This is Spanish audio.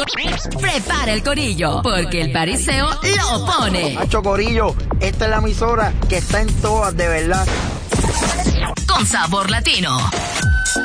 Prepara el corillo, porque el pariseo lo pone. Hacho corillo, esta es la emisora que está en todas, de verdad. Con sabor latino.